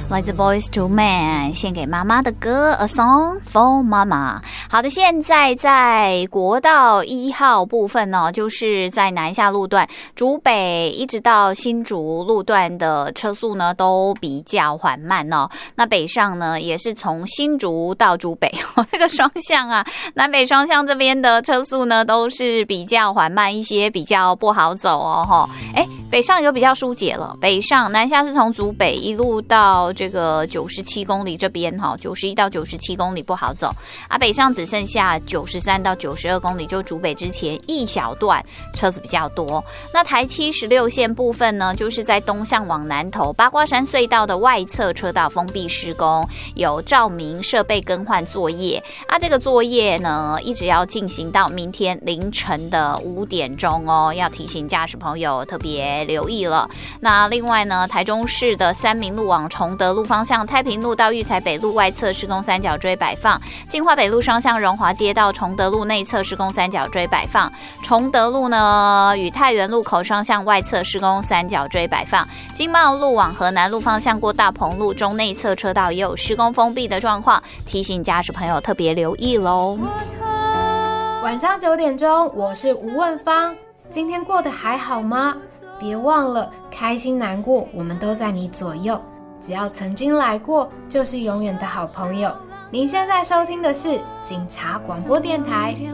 来自 Boys to Men 献给妈妈的歌 A Song for Mama。 好的，现在在国道1号部分呢，就是在南下路段竹北一直到新竹路段的车速呢都比较缓慢哦。那北上呢也是从新竹到竹北这个双向啊，南北双向这边的车速呢都是比较缓慢一些，比较不好走哦。北上有比较疏解了，北上南下是从竹北一路到这个97公里这边91到97公里不好走啊，北上只剩下93到92公里，就竹北之前一小段车子比较多。那台七16线部分呢，就是在东向往南投八卦山隧道的外侧车道封闭施工，有照明设备更换作业啊，这个作业呢一直要进行到明天凌晨的5点钟哦，要提醒驾驶朋友特别留意了。那另外呢，台中市的三民路往崇德路方向，太平路到育才北路外侧施工三角锥摆放，金华北路双向荣华街到崇德路内侧施工三角锥摆放，崇德路呢与太原路口双向外侧施工三角锥摆放，经贸路往河南路方向过大鹏路中内侧车道也有施工封闭的状况，提醒驾驶朋友特别留意咯。 晚上9点钟，我是吴问芳。今天过得还好吗？别忘了，开心难过，我们都在你左右。只要曾经来过，就是永远的好朋友。您现在收听的是警察广播电台。